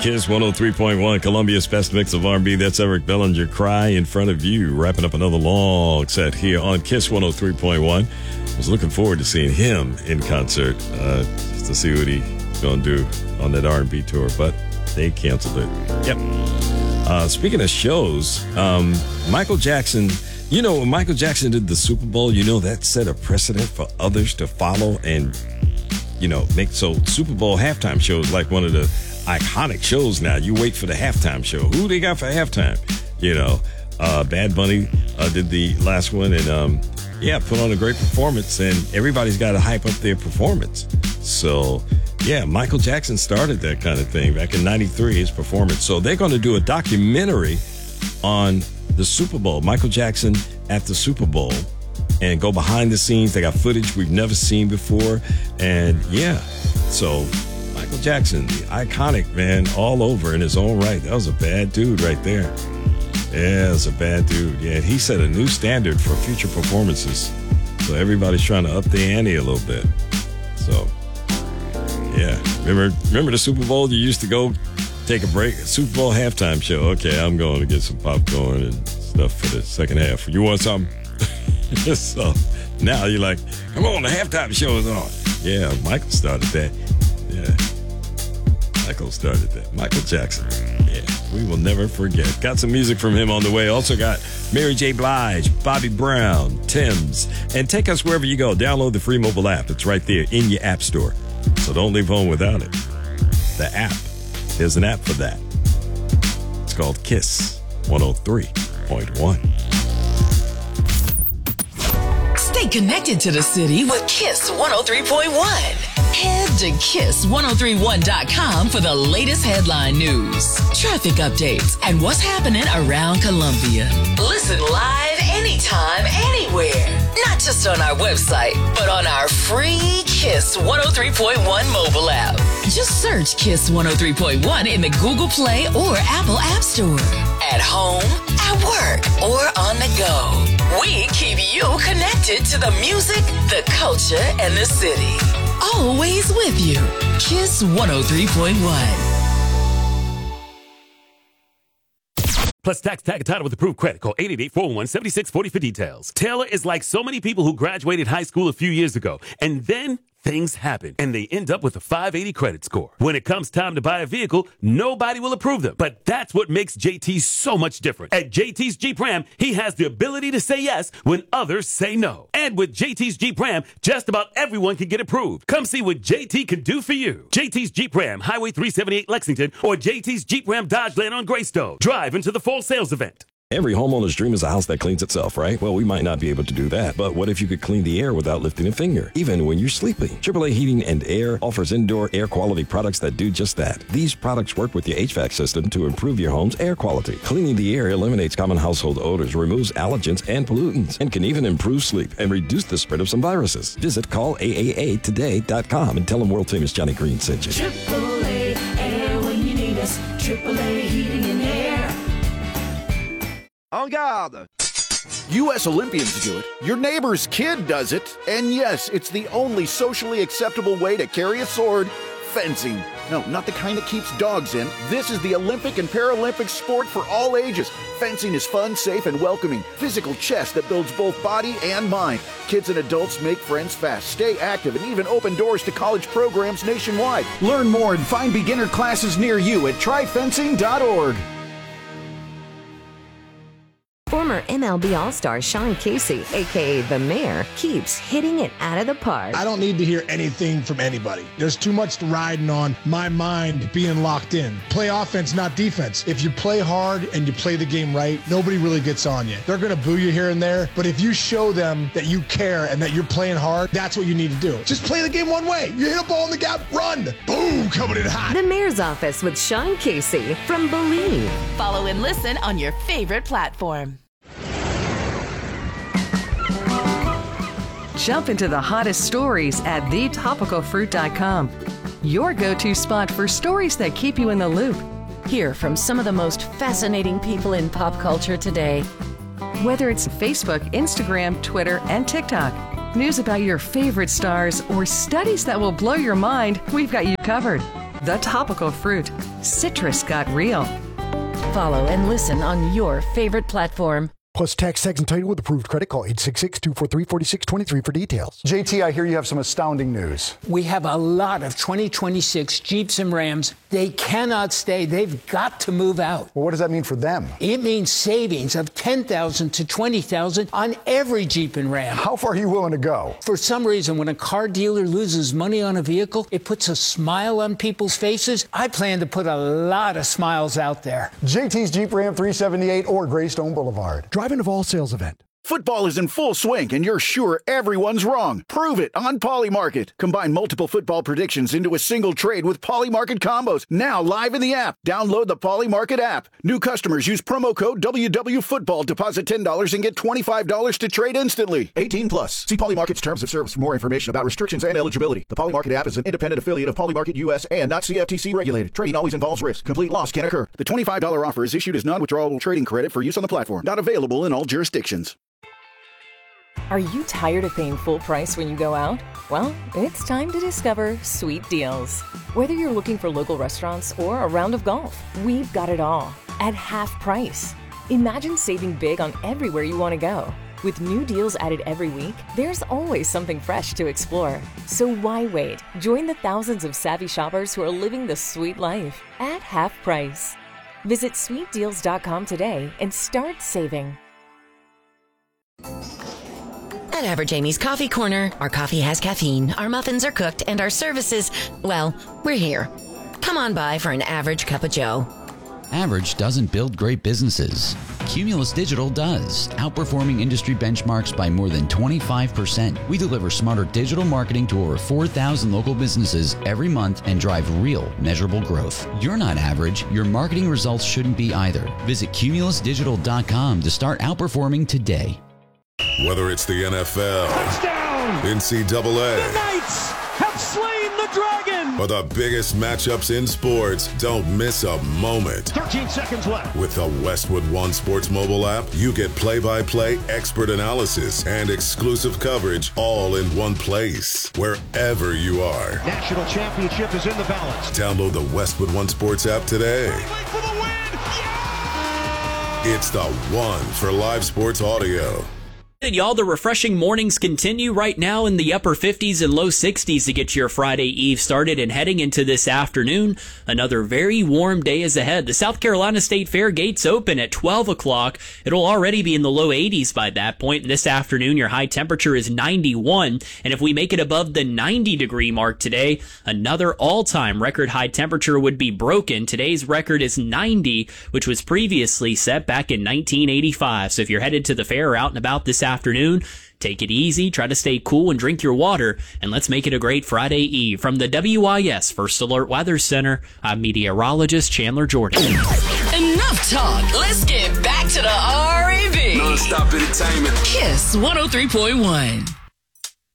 Kiss 103.1, Columbia's best mix of R&B. That's Eric Bellinger, Cry in Front of You. Wrapping up another long set here on Kiss 103.1. I was looking forward to seeing him in concert, just to see what he's going to do on that R&B tour, but they canceled it. Yep. Speaking of shows, Michael Jackson, you know, when Michael Jackson did the Super Bowl, you know, that set a precedent for others to follow and, you know, make so Super Bowl halftime shows like one of the iconic shows now. You wait for the halftime show. Who they got for halftime? You know, Bad Bunny did the last one and, put on a great performance, and everybody's got to hype up their performance. So, yeah, Michael Jackson started that kind of thing back in 93, his performance. So they're going to do a documentary on the Super Bowl, Michael Jackson at the Super Bowl, and go behind the scenes. They got footage we've never seen before. And, yeah, so Michael Jackson, the iconic, man, all over in his own right. That was a bad dude right there. Yeah, it was a bad dude. Yeah, he set a new standard for future performances. So everybody's trying to up the ante a little bit. So, yeah. Remember the Super Bowl? You used to go take a break, Super Bowl halftime show. Okay, I'm going to get some popcorn and stuff for the second half. You want something? So now you're like, come on, the halftime show is on. Yeah, Michael started that. Yeah, Michael started that. Michael Jackson. Yeah, we will never forget. Got some music from him on the way. Also got Mary J. Blige, Bobby Brown, Tim's. And take us wherever you go. Download the free mobile app. It's right there in your app store. So don't leave home without it. The app. There's an app for that. It's called Kiss 103.1. Stay connected to the city with Kiss 103.1. Head to kiss1031.com for the latest headline news, traffic updates, and what's happening around Columbia. Listen live anytime, anywhere. Not just on our website, but on our free Kiss 103.1 mobile app. Just search Kiss 103.1 in the Google Play or Apple App Store. At home, at work, or on the go. We keep you connected to the music, the culture, and the city. Always with you. Kiss 103.1. Plus, tax tag and title with approved credit. Call 888-401-7640 for details. Taylor is like so many people who graduated high school a few years ago, and then things happen, and they end up with a 580 credit score. When it comes time to buy a vehicle, nobody will approve them. But that's what makes JT so much different. At JT's Jeep Ram, he has the ability to say yes when others say no. And with JT's Jeep Ram, just about everyone can get approved. Come see what JT can do for you. JT's Jeep Ram, Highway 378 Lexington, or JT's Jeep Ram Dodgeland on Greystone. Drive into the fall sales event. Every homeowner's dream is a house that cleans itself, right? Well, we might not be able to do that, but what if you could clean the air without lifting a finger, even when you're sleeping? AAA Heating and Air offers indoor air quality products that do just that. These products work with your HVAC system to improve your home's air quality. Cleaning the air eliminates common household odors, removes allergens and pollutants, and can even improve sleep and reduce the spread of some viruses. Visit callaaatoday.com and tell them world famous Johnny Green sent you. AAA Air when you need us. AAA Heating and Air. En garde! U.S. Olympians do it. Your neighbor's kid does it. And yes, it's the only socially acceptable way to carry a sword. Fencing. No, not the kind that keeps dogs in. This is the Olympic and Paralympic sport for all ages. Fencing is fun, safe, and welcoming. Physical chess that builds both body and mind. Kids and adults make friends fast, stay active, and even open doors to college programs nationwide. Learn more and find beginner classes near you at tryfencing.org. Former MLB All-Star Sean Casey, a.k.a. The Mayor, keeps hitting it out of the park. I don't need to hear anything from anybody. There's too much riding on my mind being locked in. Play offense, not defense. If you play hard and you play the game right, nobody really gets on you. They're going to boo you here and there, but if you show them that you care and that you're playing hard, that's what you need to do. Just play the game one way. You hit a ball in the gap, run. Boom, coming in hot. The Mayor's Office with Sean Casey from Believe. Follow and listen on your favorite platform. Jump into the hottest stories at thetopicalfruit.com. Your go-to spot for stories that keep you in the loop. Hear from some of the most fascinating people in pop culture today. Whether it's Facebook, Instagram, Twitter, and TikTok. News about your favorite stars or studies that will blow your mind, we've got you covered. The Topical Fruit. Citrus got real. Follow and listen on your favorite platform. Plus tax and title with approved credit. Call 866-243-4623 for details. JT, I hear you have some astounding news. We have a lot of 2026 Jeeps and Rams. They cannot stay. They've got to move out. Well, what does that mean for them? It means savings of $10,000 to $20,000 on every Jeep and Ram. How far are you willing to go? For some reason, when a car dealer loses money on a vehicle, it puts a smile on people's faces. I plan to put a lot of smiles out there. JT's Jeep Ram 378 or Greystone Boulevard. Driving of all sales event. Football is in full swing, and you're sure everyone's wrong. Prove it on Polymarket. Combine multiple football predictions into a single trade with Polymarket combos. Now live in the app. Download the Polymarket app. New customers use promo code WWFootball. Deposit $10 and get $25 to trade instantly. 18 plus. See Polymarket's terms of service for more information about restrictions and eligibility. The Polymarket app is an independent affiliate of Polymarket US and not CFTC regulated. Trading always involves risk. Complete loss can occur. The $25 offer is issued as non-withdrawable trading credit for use on the platform. Not available in all jurisdictions. Are you tired of paying full price when you go out? Well, it's time to discover Sweet Deals. Whether you're looking for local restaurants or a round of golf, we've got it all at half price. Imagine saving big on everywhere you want to go. With new deals added every week, there's always something fresh to explore. So why wait? Join the thousands of savvy shoppers who are living the sweet life at half price. Visit sweetdeals.com today and start saving. At Average Amy's Coffee Corner, our coffee has caffeine, our muffins are cooked, and our services, well, we're here. Come on by for an average cup of joe. Average doesn't build great businesses. Cumulus Digital does, outperforming industry benchmarks by more than 25%. We deliver smarter digital marketing to over 4,000 local businesses every month and drive real, measurable growth. You're not average. Your marketing results shouldn't be either. Visit cumulusdigital.com to start outperforming today. Whether it's the NFL, touchdown, NCAA, the Knights have slain the dragon, or the biggest matchups in sports, don't miss a moment. 13 seconds left. With the Westwood One Sports mobile app, you get play-by-play expert analysis and exclusive coverage all in one place, wherever you are. National championship is in the balance. Download the Westwood One Sports app today. For the win. Yeah! It's the one for live sports audio. Y'all, the refreshing mornings continue right now in the upper 50s and low 60s to get your Friday Eve started, and heading into this afternoon, another very warm day is ahead. The South Carolina State Fair gates open at 12 o'clock. It'll already be in the low 80s by that point. This afternoon, your high temperature is 91, and if we make it above the 90-degree mark today, another all-time record high temperature would be broken. Today's record is 90, which was previously set back in 1985. So if you're headed to the fair or out and about this afternoon, take it easy, try to stay cool and drink your water, and let's make it a great Friday Eve. From the WIS First Alert Weather Center, I'm meteorologist Chandler Jordan. Enough talk. Let's get back to the R&B. Non-stop entertainment. Kiss 103.1.